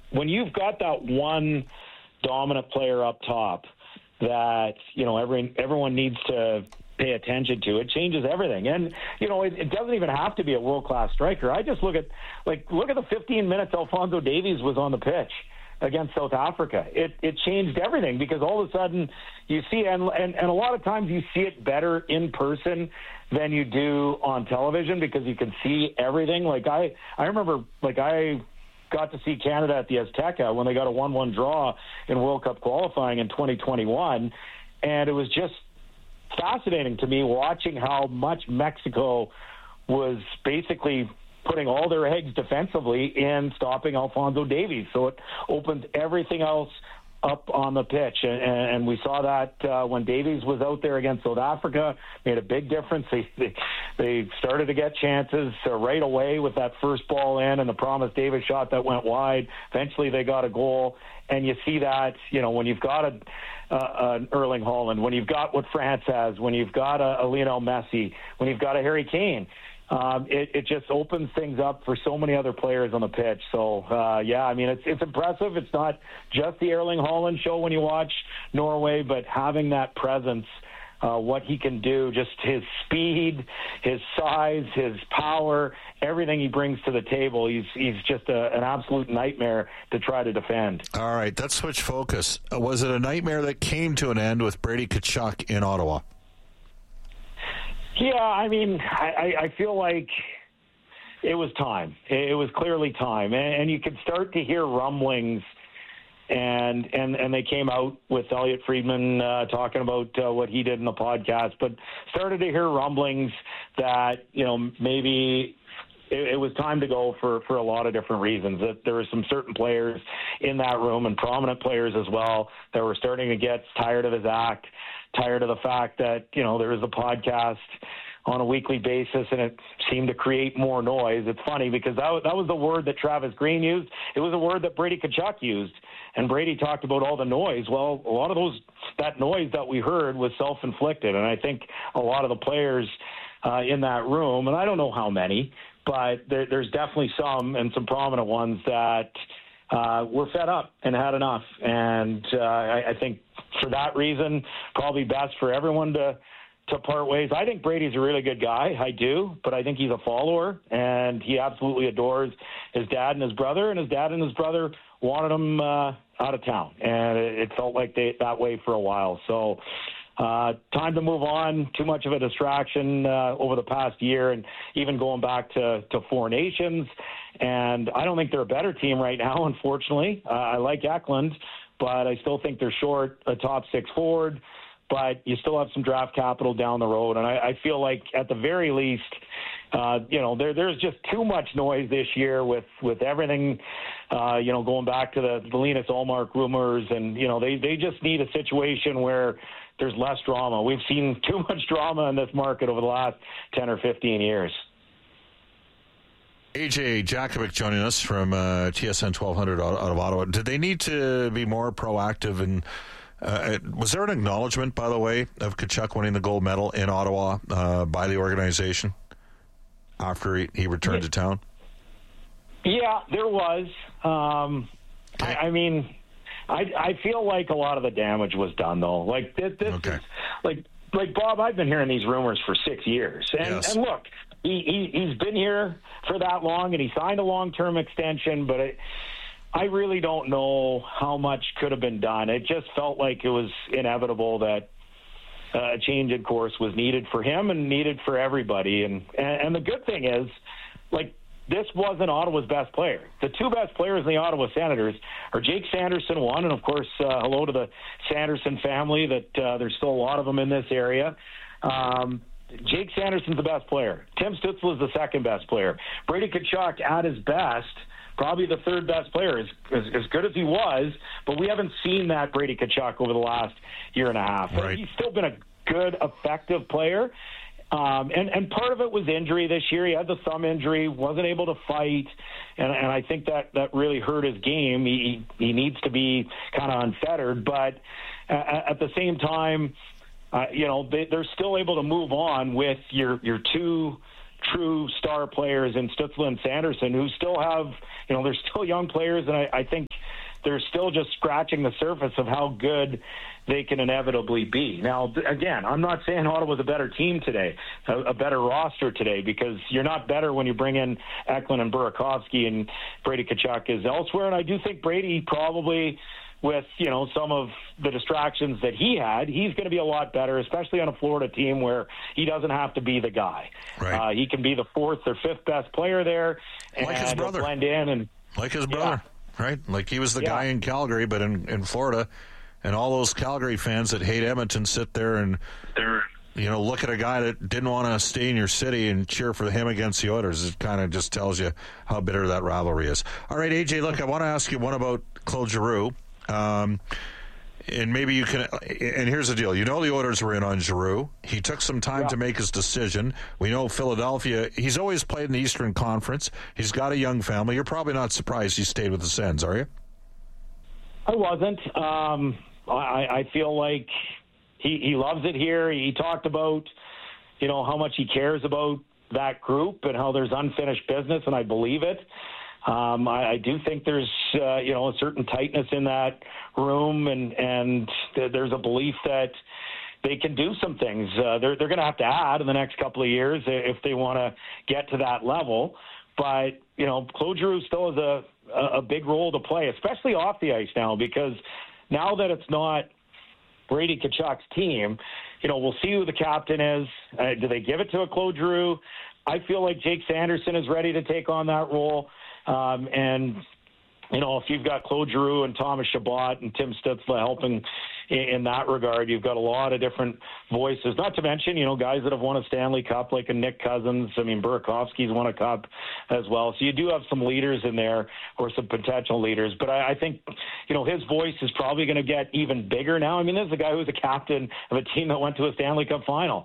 when you've got that one dominant player up top that, everyone needs to pay attention to, it changes everything. And, it doesn't even have to be a world-class striker. I just look at the 15 minutes Alphonso Davies was on the pitch against South Africa. It changed everything, because all of a sudden you see, and a lot of times you see it better in person than you do on television, because you can see everything. I remember, I got to see Canada at the Azteca when they got a 1-1 draw in World Cup qualifying in 2021, and it was just fascinating to me watching how much Mexico was basically putting all their eggs defensively in stopping Alphonso Davies. So it opened everything else up on the pitch. And we saw that when Davies was out there against South Africa, made a big difference. They started to get chances right away with that first ball in and the Promise Davis shot that went wide. Eventually they got a goal. And you see that, when you've got an Erling Haaland, when you've got what France has, when you've got a Lionel Messi, when you've got a Harry Kane, it just opens things up for so many other players on the pitch. So, it's impressive. It's not just the Erling Haaland show when you watch Norway, but having that presence, what he can do, just his speed, his size, his power, everything he brings to the table. He's just an absolute nightmare to try to defend. All right, let's switch focus. Was it a nightmare that came to an end with Brady Tkachuk in Ottawa? Yeah, I feel like it was time. It was clearly time. And you could start to hear rumblings, and they came out with Elliot Friedman talking about what he did in the podcast, but started to hear rumblings that, maybe it was time to go for a lot of different reasons. That there were some certain players in that room, and prominent players as well, that were starting to get tired of his act, tired of the fact that, there was a podcast on a weekly basis, and it seemed to create more noise. It's funny because that was the word that Travis Green used. It was a word that Brady Tkachuk used, and Brady talked about all the noise. Well, a lot of that noise that we heard was self-inflicted, and I think a lot of the players in that room, and I don't know how many, but there's definitely some, and some prominent ones, that were fed up and had enough. And I think for that reason, probably best for everyone to part ways. I think Brady's a really good guy. I do, but I think he's a follower, and he absolutely adores his dad and his brother, and his dad and his brother wanted him out of town, and it felt like that way for a while. So time to move on. Too much of a distraction over the past year, and even going back to Four Nations. And I don't think they're a better team right now, unfortunately. I like Eklund, but I still think they're short a top six forward. But you still have some draft capital down the road. And I feel like at the very least, there's just too much noise this year with everything, going back to the Linus Ullmark rumors. And, they just need a situation where there's less drama. We've seen too much drama in this market over the last 10 or 15 years. AJ Jakovic joining us from TSN 1200 out of Ottawa. Did they need to be more proactive? And was there an acknowledgement, by the way, of Tkachuk winning the gold medal in Ottawa by the organization after he returned to town? Yeah, there was. Okay. I feel like a lot of the damage was done, though. Like this okay. is, like Bob, I've been hearing these rumors for 6 years, and look, he's been here for that long, and he signed a long-term extension, but I really don't know how much could have been done. It just felt like it was inevitable that a change in course was needed for him and needed for everybody. And the good thing is, this wasn't Ottawa's best player. The two best players in the Ottawa Senators are Jake Sanderson, one, and of course, hello to the Sanderson family, that there's still a lot of them in this area. Jake Sanderson's the best player. Tim Stützle is the second best player. Brady Tkachuk, at his best, probably the third best player, as good as he was, but we haven't seen that Brady Tkachuk over the last year and a half. Right. He's still been a good, effective player. And part of it was injury this year. He had the thumb injury, wasn't able to fight, and I think that really hurt his game. He needs to be kind of unfettered, but at the same time, they're still able to move on with your two true star players in Stützle and Sanderson who still have, they're still young players, and I think they're still just scratching the surface of how good they can inevitably be. Now, again, I'm not saying Ottawa's a better team today, a better roster today, because you're not better when you bring in Eklund and Burakovsky and Brady Tkachuk is elsewhere. And I do think Brady probably, with, some of the distractions that he had, he's going to be a lot better, especially on a Florida team where he doesn't have to be the guy. Right. He can be the fourth or fifth best player there, and like his brother. Blend in. And like his brother, right? Like he was the guy in Calgary, but in Florida. And all those Calgary fans that hate Edmonton sit there and, look at a guy that didn't want to stay in your city and cheer for him against the Oilers. It kind of just tells you how bitter that rivalry is. All right, AJ, look, I want to ask you one about Claude Giroux. And maybe you can, and here's the deal. The Oilers were in on Giroux. He took some time to make his decision. We know Philadelphia, he's always played in the Eastern Conference. He's got a young family. You're probably not surprised he stayed with the Sens, are you? I wasn't. I feel like he loves it here. He talked about, how much he cares about that group and how there's unfinished business, and I believe it. I do think there's, a certain tightness in that room, and there's a belief that they can do some things. They're going to have to add in the next couple of years if they want to get to that level. But, Claude Giroux still has a big role to play, especially off the ice now, because now that it's not Brady Tkachuk's team, we'll see who the captain is. Do they give it to a Claude Giroux? I feel like Jake Sanderson is ready to take on that role. And, if you've got Claude Giroux and Thomas Chabot and Tim Stützle helping in that regard, you've got a lot of different voices, not to mention, guys that have won a Stanley Cup like a Nick Cousins. I mean, Burakovsky's won a cup as well. So you do have some leaders in there, or some potential leaders. But I think, his voice is probably going to get even bigger now. I mean, this is a guy who's a captain of a team that went to a Stanley Cup final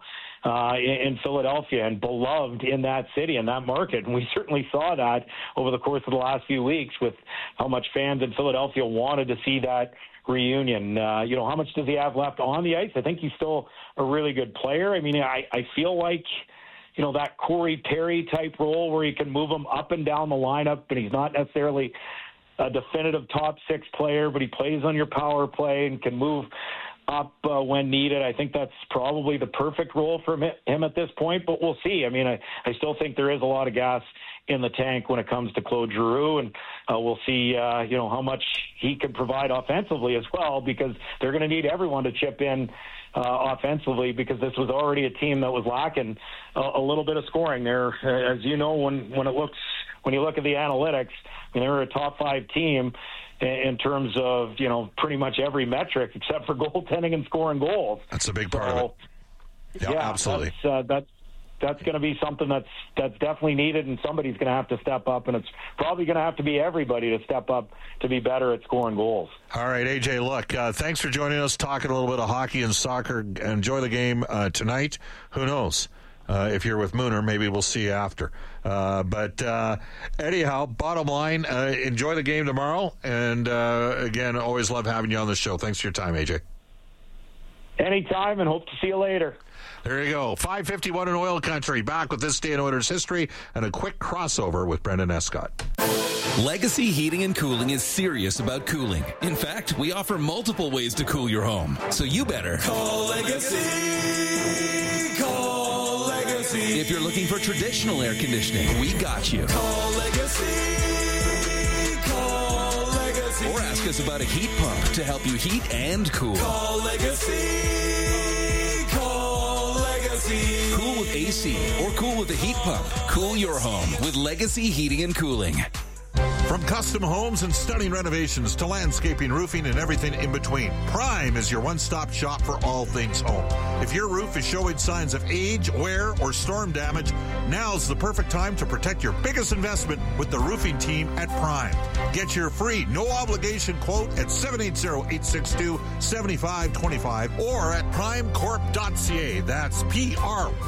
in Philadelphia, and beloved in that city and that market. And we certainly saw that over the course of the last few weeks with how much fans in Philadelphia wanted to see that reunion. How much does he have left on the ice? I think he's still a really good player. I mean, I feel like, that Corey Perry type role where he can move him up and down the lineup, and he's not necessarily a definitive top six player, but he plays on your power play and can move up when needed. I think that's probably the perfect role for him at this point, but we'll see. I mean, I still think there is a lot of gas in the tank when it comes to Claude Giroux, and we'll see, how much he can provide offensively as well, because they're going to need everyone to chip in offensively, because this was already a team that was lacking a little bit of scoring there. As you know, when you look at the analytics, I mean, they're a top 5 team in terms of, pretty much every metric except for goaltending and scoring goals. That's a big part of it. Yeah, absolutely. That's going to be something that's definitely needed, and somebody's going to have to step up, and it's probably going to have to be everybody to step up to be better at scoring goals. All right, AJ, look, thanks for joining us, talking a little bit of hockey and soccer. Enjoy the game tonight. Who knows? If you're with Mooner, maybe we'll see you after. But anyhow, bottom line, enjoy the game tomorrow. And again, always love having you on the show. Thanks for your time, AJ. Anytime, and hope to see you later. There you go. 5:51 in Oil Country. Back with this day in Oilers history and a quick crossover with Brendan Escott. Legacy Heating and Cooling is serious about cooling. In fact, we offer multiple ways to cool your home. So you better call Legacy. Call Legacy. If you're looking for traditional air conditioning, we got you. Call Legacy. Call Legacy. Or ask us about a heat pump to help you heat and cool. Call Legacy. Call Legacy. Cool with AC or cool with a heat pump. Cool your home with Legacy Heating and Cooling. From custom homes and stunning renovations to landscaping, roofing, and everything in between, Prime is your one-stop shop for all things home. If your roof is showing signs of age, wear, or storm damage, now's the perfect time to protect your biggest investment with the roofing team at Prime. Get your free, no-obligation quote at 780-862-7525 or at primecorp.ca. That's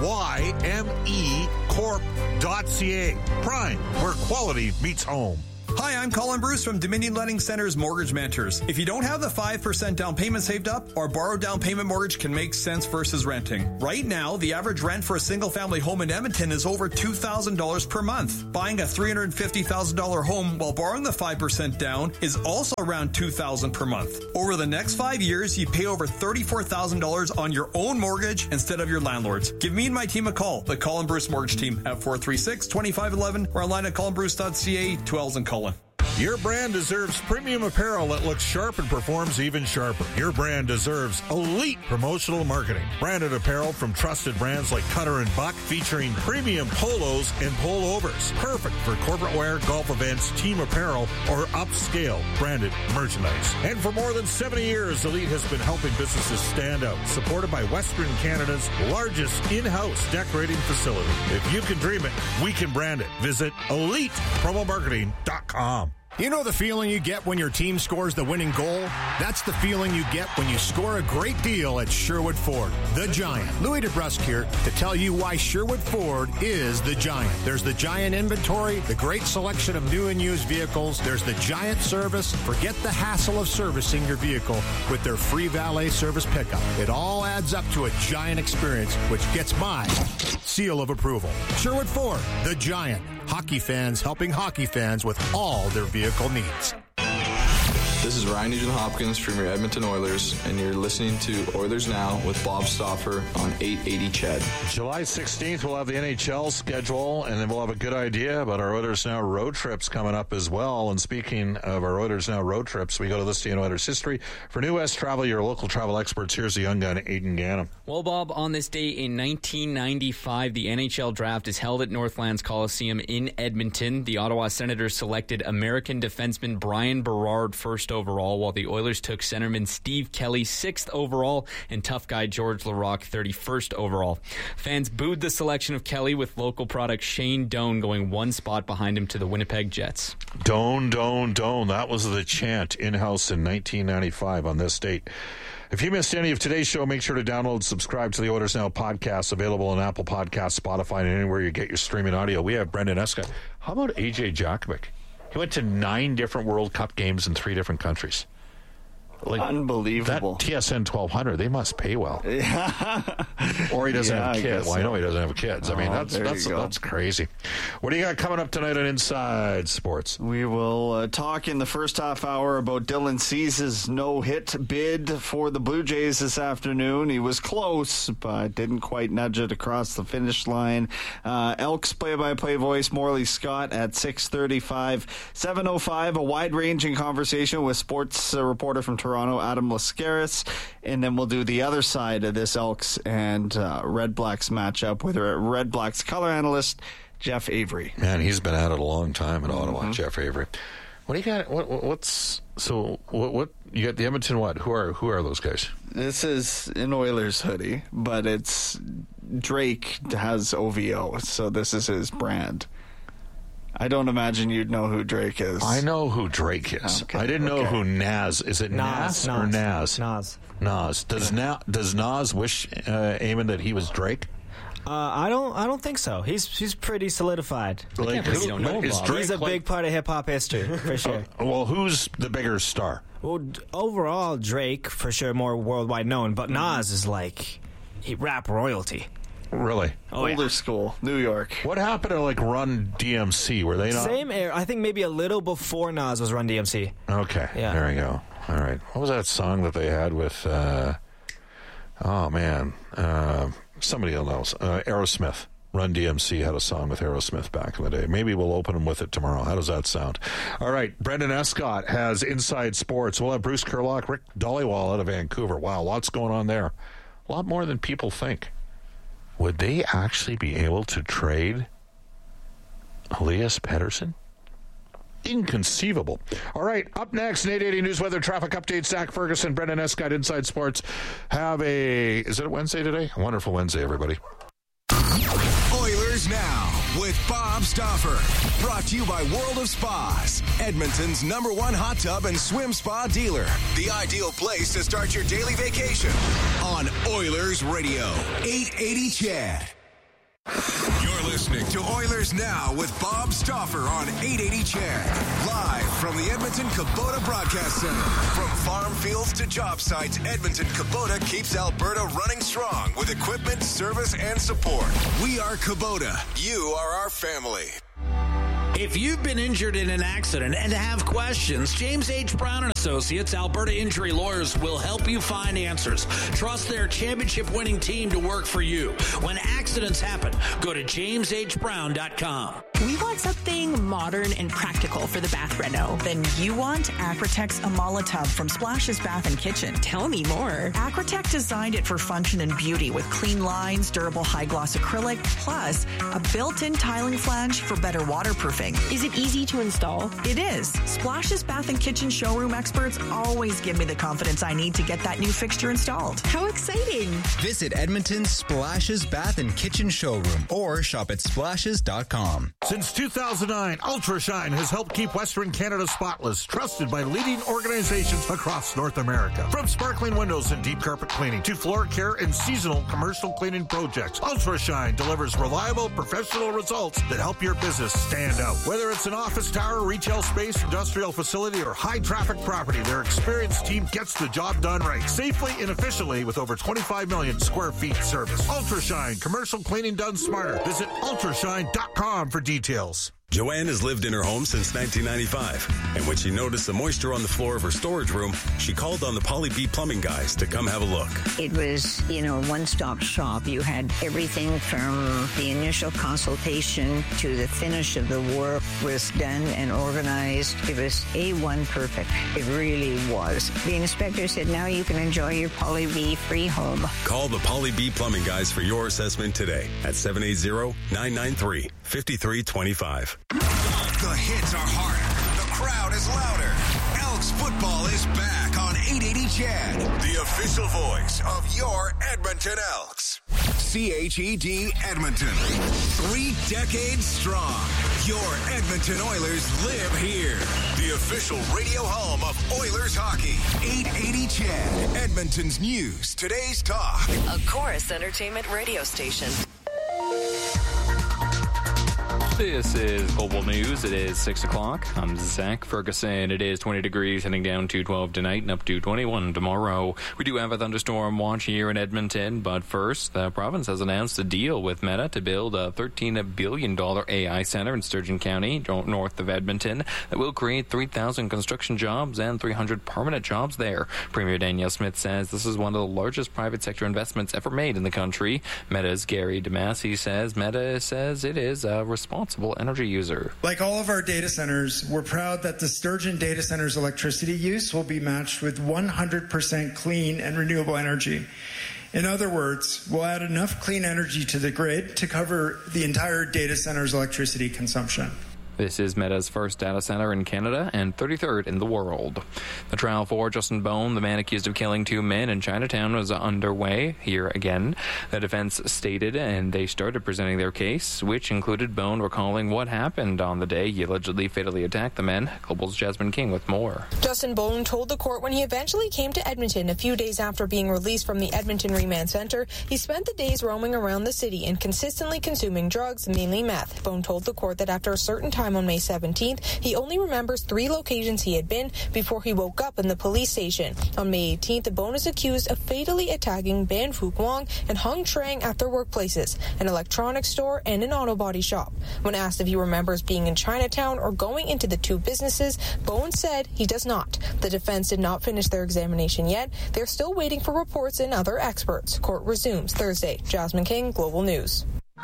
P-R-Y-M-E Corp.ca. Prime, where quality meets home. Hi, I'm Colin Bruce from Dominion Lending Center's Mortgage Mentors. If you don't have the 5% down payment saved up, our borrowed down payment mortgage can make sense versus renting. Right now, the average rent for a single-family home in Edmonton is over $2,000 per month. Buying a $350,000 home while borrowing the 5% down is also around $2,000 per month. Over the next 5 years, you pay over $34,000 on your own mortgage instead of your landlord's. Give me and my team a call, the Colin Bruce Mortgage Team, at 436-2511 or online at colinbruce.ca. 12 and Colin. Your brand deserves premium apparel that looks sharp and performs even sharper. Your brand deserves elite promotional marketing. Branded apparel from trusted brands like Cutter and Buck, featuring premium polos and pullovers. Perfect for corporate wear, golf events, team apparel, or upscale branded merchandise. And for more than 70 years, Elite has been helping businesses stand out, supported by Western Canada's largest in-house decorating facility. If you can dream it, we can brand it. Visit ElitePromoMarketing.com. You know the feeling you get when your team scores the winning goal? That's the feeling you get when you score a great deal at Sherwood Ford, the Giant. Louis DeBrusque here to tell you why Sherwood Ford is the Giant. There's the Giant inventory, the great selection of new and used vehicles. There's the Giant service. Forget the hassle of servicing your vehicle with their free valet service pickup. It all adds up to a Giant experience, which gets my seal of approval. Sherwood Ford, the Giant. Hockey fans helping hockey fans with all their vehicle needs. This is Ryan Nugent-Hopkins from your Edmonton Oilers, and you're listening to Oilers Now with Bob Stauffer on 880 CHED. July 16th, we'll have the NHL schedule, and then we'll have a good idea about our Oilers Now road trips coming up as well. And speaking of our Oilers Now road trips, we go to this day in Oilers history. For New West Travel, your local travel experts, here's the young gun, Aidan Gannon. Well, Bob, on this day in 1995, the NHL draft is held at Northlands Coliseum in Edmonton. The Ottawa Senators selected American defenseman Brian Berard first overall, while the Oilers took centerman Steve Kelly 6th overall and tough guy George Larocque 31st overall. Fans booed the selection of Kelly, with local product Shane Doan going one spot behind him to the Winnipeg Jets. Doan, Doan, Doan. That was the chant in-house in 1995 on this date. If you missed any of today's show, make sure to download and subscribe to the Oilers Now podcast, available on Apple Podcasts, Spotify, and anywhere you get your streaming audio. We have Brendan Escott. How about AJ Jakovic? He went to 9 different World Cup games in 3 different countries. Unbelievable. That TSN 1200, they must pay well. Yeah. Or he doesn't have kids. Well, I know he doesn't have kids. I mean, that's crazy. What do you got coming up tonight on Inside Sports? We will talk in the first half hour about Dylan Cease's no-hit bid for the Blue Jays this afternoon. He was close, but didn't quite nudge it across the finish line. Elks play-by-play voice Morley Scott at 6:35. 7:05, a wide-ranging conversation with sports reporter from Toronto, Adam Lascaris, and then we'll do the other side of this Elks and Red Blacks matchup with our Red Blacks color analyst Jeff Avery. Man, he's been at it a long time in Ottawa, Jeff Avery. What do you got? What you got? The Edmonton what? Who are those guys? This is an Oilers hoodie, but it's Drake has OVO, so this is his brand. I don't imagine you'd know who Drake is. I know who Drake is. Okay, I didn't know who Nas. Is it Nas or Nas? Nas. Does Nas wish Eamon that he was Drake? I don't think so. He's pretty solidified. Like, you don't know he's a big part of hip hop history for sure. Well, who's the bigger star? Well, overall Drake for sure, more worldwide known, but Nas is like rap royalty. Really? Older school, New York. What happened to Run DMC? Were they not? Same era. I think maybe a little before Nas was Run DMC. Okay. Yeah. There we go. All right. What was that song that they had with, somebody else, Aerosmith. Run DMC had a song with Aerosmith back in the day. Maybe we'll open them with it tomorrow. How does that sound? All right. Brendan Escott has Inside Sports. We'll have Bruce Kurlock, Rick Dollywall out of Vancouver. Wow, lots going on there. A lot more than people think. Would they actually be able to trade Elias Pettersson? Inconceivable. All right, up next, an 880 News Weather Traffic Update. Zach Ferguson, Brendan Escott, Inside Sports. Is it a Wednesday today? A wonderful Wednesday, everybody. Oilers Now with Bob Stauffer. Brought to you by World of Spas, Edmonton's #1 hot tub and swim spa dealer. The ideal place to start your daily vacation on Oilers Radio, 880 CHED. You're listening to Oilers Now with Bob Stauffer on 880 CHED. Live from the Edmonton Kubota Broadcast Center. From farm fields to job sites, Edmonton Kubota keeps Alberta running strong with equipment, service, and support. We are Kubota. You are our family. If you've been injured in an accident and have questions, James H. Brown and Associates, Alberta Injury Lawyers, will help you find answers. Trust their championship-winning team to work for you. When accidents happen, go to jameshbrown.com. We want something modern and practical for the bath reno. Then you want Aquatex Amala Tub from Splashes Bath and Kitchen. Tell me more. Aquatech designed it for function and beauty with clean lines, durable high-gloss acrylic, plus a built-in tiling flange for better waterproofing. Is it easy to install? It is. Splashes Bath and Kitchen showroom experts always give me the confidence I need to get that new fixture installed. How exciting! Visit Edmonton's Splashes Bath and Kitchen showroom or shop at splashes.com. Since 2009, Ultrashine has helped keep Western Canada spotless, trusted by leading organizations across North America. From sparkling windows and deep carpet cleaning to floor care and seasonal commercial cleaning projects, Ultrashine delivers reliable, professional results that help your business stand out. Whether it's an office tower, retail space, industrial facility, or high-traffic property, their experienced team gets the job done right, safely and efficiently with over 25 million square feet service. Ultrashine, commercial cleaning done smarter. Visit ultrashine.com for details. Joanne has lived in her home since 1995, and when she noticed the moisture on the floor of her storage room, she called on the Poly B plumbing guys to come have a look. It was, one-stop shop. You had everything from the initial consultation to the finish of the work was done and organized. It was A1 perfect. It really was. The inspector said, now you can enjoy your Poly B free home. Call the Poly B plumbing guys for your assessment today at 780-993-5325. The hits are harder. The crowd is louder. Elks football is back on 880 CHED, the official voice of your Edmonton Elks. CHED Edmonton. 3 decades strong. Your Edmonton Oilers live here. The official radio home of Oilers hockey. 880 CHED, Edmonton's news, today's talk. A Chorus Entertainment radio station. This is Global News. It is 6 o'clock. I'm Zach Ferguson. It is 20 degrees, heading down to 12 tonight and up to 21 tomorrow. We do have a thunderstorm watch here in Edmonton, but first, the province has announced a deal with Meta to build a $13 billion AI center in Sturgeon County, north of Edmonton, that will create 3,000 construction jobs and 300 permanent jobs there. Premier Danielle Smith says this is one of the largest private sector investments ever made in the country. Meta's Gary DeMasi says Meta says it is a responsible energy user. Like all of our data centers, we're proud that the Sturgeon data center's electricity use will be matched with 100% clean and renewable energy. In other words, we'll add enough clean energy to the grid to cover the entire data center's electricity consumption. This is Meta's first data center in Canada and 33rd in the world. The trial for Justin Bone, the man accused of killing 2 men in Chinatown, was underway here again. The defense stated, and they started presenting their case, which included Bone recalling what happened on the day he allegedly fatally attacked the men. Global's Jasmine King with more. Justin Bone told the court when he eventually came to Edmonton a few days after being released from the Edmonton Remand Center, he spent the days roaming around the city and consistently consuming drugs, mainly meth. Bone told the court that after a certain time on May 17th, he only remembers 3 locations he had been before he woke up in the police station. On May 18th, Bone is accused of fatally attacking Ban Phuc Wong and Hung Trang at their workplaces, an electronics store and an auto body shop. When asked if he remembers being in Chinatown or going into the 2 businesses, Bone said he does not. The defense did not finish their examination yet. They're still waiting for reports and other experts. Court resumes Thursday. Jasmine King, Global News.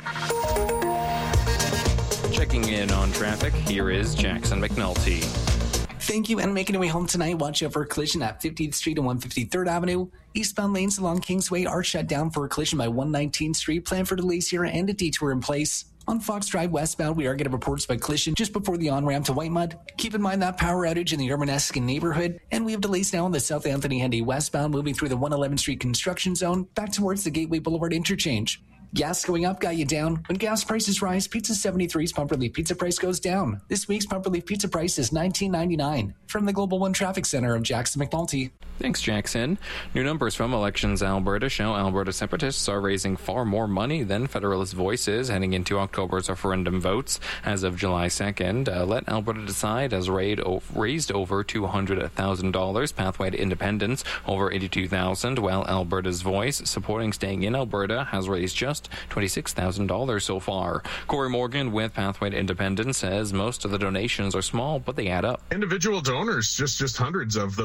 Checking in on traffic, here is Jackson McNulty. Thank you, and making your way home tonight, watch out for a collision at 50th Street and 153rd Avenue. Eastbound lanes along Kingsway are shut down for a collision by 119th Street. Plan for delays here and a detour in place. On Fox Drive westbound, we are getting reports of a collision just before the on-ramp to Whitemud. Keep in mind that power outage in the Urbanesque neighborhood, and we have delays now on the South Anthony Henday westbound moving through the 111th Street construction zone back towards the Gateway Boulevard interchange. Gas going up got you down. When gas prices rise, Pizza 73's Pumper Leaf Pizza price goes down. This week's Pumper Leaf Pizza price is $19.99. From the Global One Traffic Center, I'm Jackson McNulty. Thanks, Jackson. New numbers from Elections Alberta show Alberta separatists are raising far more money than Federalist Voices heading into October's referendum votes. As of July 2nd, Let Alberta Decide has raised over $200,000. Pathway to Independence over $82,000, while Alberta's Voice, supporting staying in Alberta, has raised just $26,000 so far. Corey Morgan with Pathway to Independence says most of the donations are small, but they add up. Individual donors, just hundreds of them.